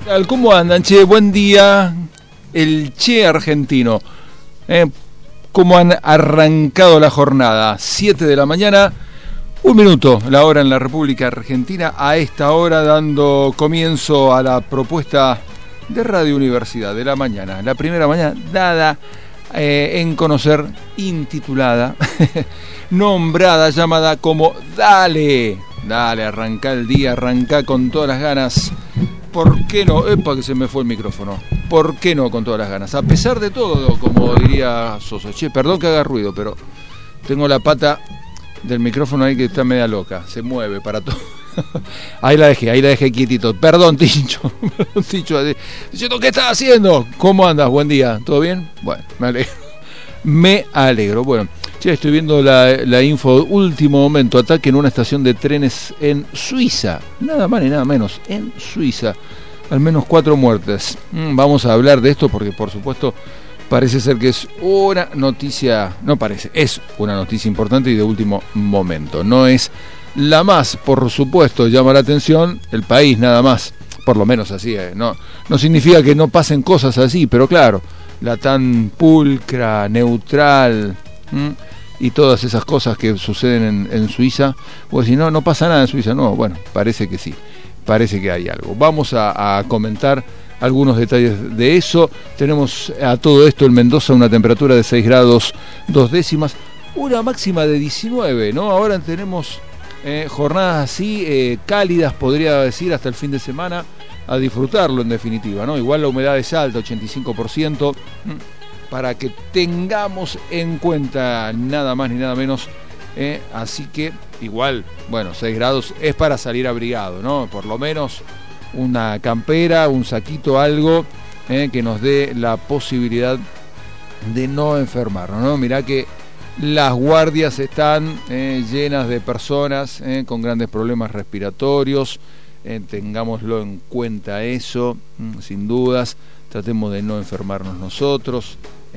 tal? ¿Cómo andan, che? Buen día, el Che argentino. ¿Cómo han arrancado la jornada? 7 de la mañana, 1 minuto, la hora en la República Argentina. A esta hora dando comienzo a la propuesta de Radio Universidad de la mañana. La primera mañana dada en conocer, intitulada, nombrada, llamada como Dale, arrancá el día, arrancá con todas las ganas. ¿Por qué no? Epa, que se me fue el micrófono. ¿Por qué no con todas las ganas? A pesar de todo, como diría Soso. Che, perdón que haga ruido, pero tengo la pata del micrófono ahí que está media loca. Se mueve para todo. Ahí la dejé quietito. Perdón, Tincho. Diciendo, ¿qué estás haciendo? ¿Cómo andas? Buen día. ¿Todo bien? Bueno, me alegro. Bueno, che, estoy viendo la info. Último momento, ataque en una estación de trenes en Suiza. Nada más ni nada menos. En Suiza. Al menos 4 muertes. Vamos a hablar de esto porque, por supuesto, parece ser que es una noticia. No parece, es una noticia importante y de último momento. No es la más, por supuesto, llama la atención el país nada más. Por lo menos así. No significa que no pasen cosas así, pero claro, la tan pulcra, neutral y todas esas cosas que suceden en Suiza, pues si no pasa nada en Suiza. No, bueno, parece que sí, parece que hay algo. Vamos a comentar algunos detalles de eso. Tenemos a todo esto en Mendoza una temperatura de 6 grados 2 décimas, una máxima de 19, ¿no? Ahora tenemos jornadas así cálidas, podría decir, hasta el fin de semana, a disfrutarlo en definitiva, ¿no? Igual la humedad es alta, 85%, para que tengamos en cuenta nada más ni nada menos, así que igual, bueno, 6 grados es para salir abrigado, ¿no? Por lo menos una campera, un saquito, algo que nos dé la posibilidad de no enfermarnos, ¿no? Mirá que las guardias están llenas de personas con grandes problemas respiratorios. Tengámoslo en cuenta eso, sin dudas. Tratemos de no enfermarnos nosotros.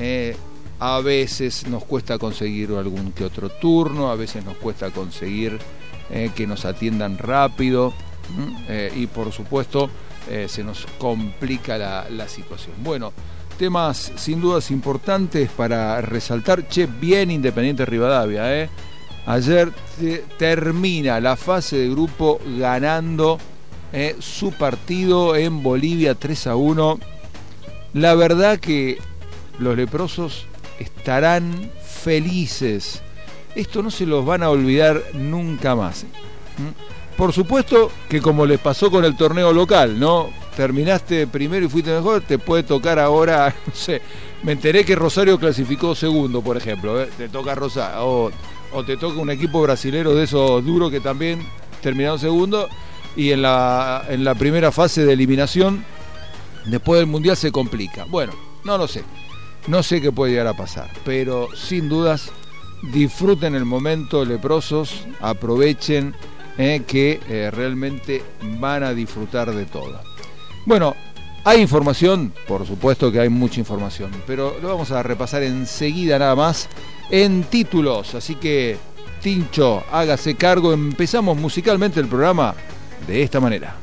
A veces nos cuesta conseguir algún que otro turno, a veces nos cuesta conseguir que nos atiendan rápido, y por supuesto se nos complica la situación. Bueno, temas sin dudas importantes para resaltar. Che, bien Independiente Rivadavia, ayer termina la fase de grupo ganando su partido en Bolivia 3-1. La verdad que los leprosos estarán felices. Esto no se los van a olvidar nunca más. Por supuesto que como les pasó con el torneo local, ¿no? Terminaste primero y fuiste mejor, te puede tocar ahora, no sé, me enteré que Rosario clasificó segundo, por ejemplo, te toca Rosario, o te toca un equipo brasilero de esos duros que también terminaron segundo, y en la primera fase de eliminación, después del Mundial se complica. Bueno, no lo sé, no sé qué puede llegar a pasar, pero sin dudas, disfruten el momento, leprosos, aprovechen que realmente van a disfrutar de todo. Bueno, hay información, por supuesto que hay mucha información, pero lo vamos a repasar enseguida nada más en títulos, así que Tincho, hágase cargo. Empezamos musicalmente el programa de esta manera.